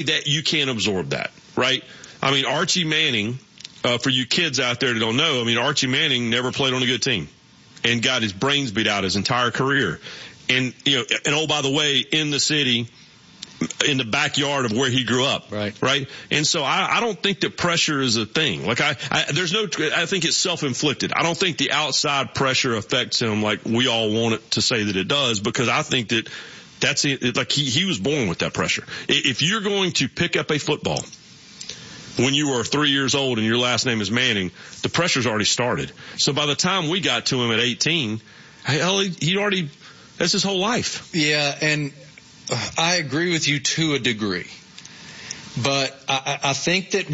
that you can't absorb that, right? I mean, Archie Manning, for you kids out there that don't know, I mean, Archie Manning never played on a good team and got his brains beat out his entire career. And, and oh, by the way, in the city, in the backyard of where he grew up. Right. And so I don't think that pressure is a thing. Like I think it's self-inflicted. I don't think the outside pressure affects him like we all want it to say that it does, because I think that that's it. Like he was born with that pressure. If you're going to pick up a football when you were 3 years old and your last name is Manning, the pressure's already started. So by the time we got to him at 18, hell, he'd already, that's his whole life. Yeah. And I agree with you to a degree, but I think that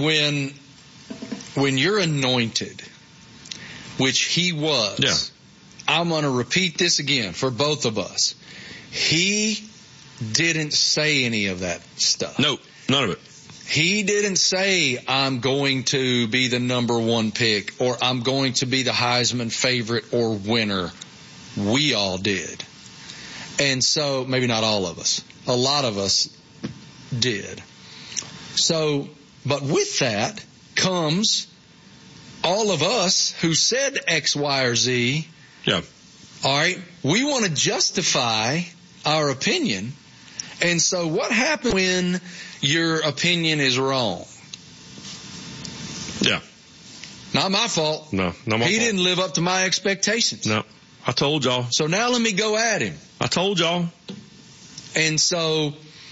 when you're anointed, which he was, I'm going to repeat this again for both of us. He didn't say any of that stuff. No, none of it. He didn't say, I'm going to be the number one pick or I'm going to be the Heisman favorite or winner. We all did. And so, maybe not all of us. A lot of us did. So, but with that comes all of us who said X, Y, or Z. Yeah. All right. We want to justify our opinion. And so what happens when your opinion is wrong? Yeah. Not my fault. No, not my fault. He didn't live up to my expectations. No. I told y'all. So now let me go at him. I told y'all. And so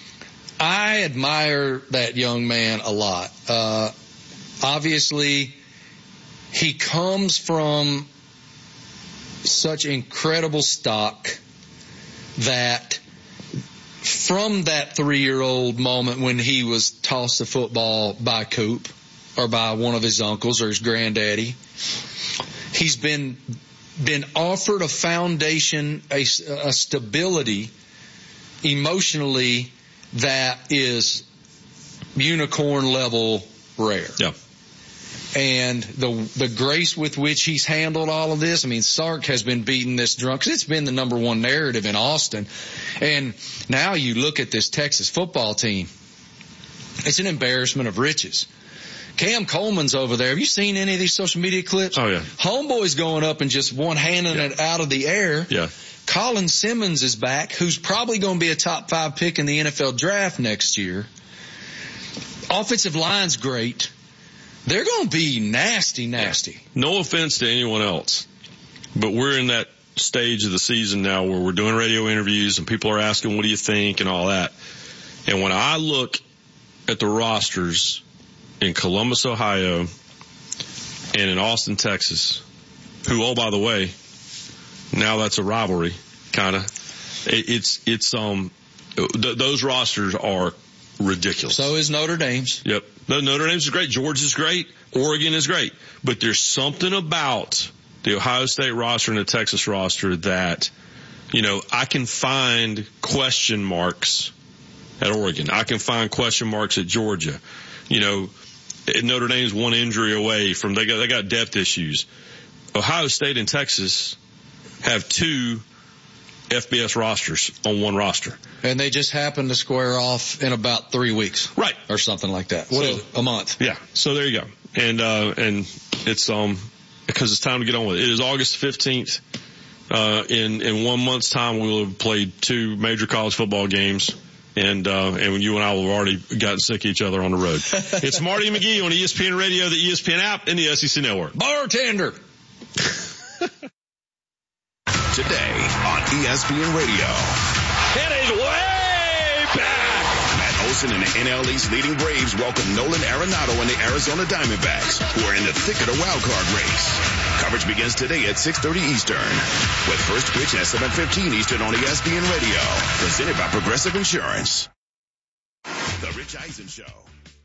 I admire that young man a lot. Obviously, he comes from such incredible stock that from that 3-year-old moment when he was tossed the football by Coop or by one of his uncles or his granddaddy, he's been offered a foundation, a stability emotionally that is unicorn level rare. Yeah. And the grace with which he's handled all of this, I mean, Sark has been beating this drum because it's been the number one narrative in Austin. And now you look at this Texas football team, it's an embarrassment of riches. Cam Coleman's over there. Have you seen any of these social media clips? Oh, yeah. Homeboy's going up and just one-handing it out of the air. Yeah. Colin Simmons is back, who's probably going to be a top 5 pick in the NFL draft next year. Offensive line's great. They're going to be nasty. No offense to anyone else, but we're in that stage of the season now where we're doing radio interviews and people are asking, what do you think and all that. And when I look at the rosters in Columbus, Ohio, and in Austin, Texas, who, oh, by the way, now that's a rivalry, kind of. Those rosters are ridiculous. So is Notre Dame's. Yep. Notre Dame's is great. Georgia's great. Oregon is great. But there's something about the Ohio State roster and the Texas roster that, I can find question marks at Oregon. I can find question marks at Georgia. Notre Dame's one injury away from, they got depth issues. Ohio State and Texas have 2 FBS rosters on one roster. And they just happen to square off in about 3 weeks. Right. Or something like that. What is it? A month. Yeah. So there you go. And it's, because it's time to get on with it. It is August 15th. In 1 month's time, we will have played 2 major college football games. And you and I will have already gotten sick of each other on the road. It's Marty McGee on ESPN Radio, the ESPN app, and the SEC Network. Bartender. Today on ESPN Radio. It is way back. Matt Olson and the NL East leading Braves welcome Nolan Arenado and the Arizona Diamondbacks, who are in the thick of the wild card race. Coverage begins today at 6:30 Eastern, with first pitch at 7:15 Eastern on ESPN Radio. Presented by Progressive Insurance. The Rich Eisen Show.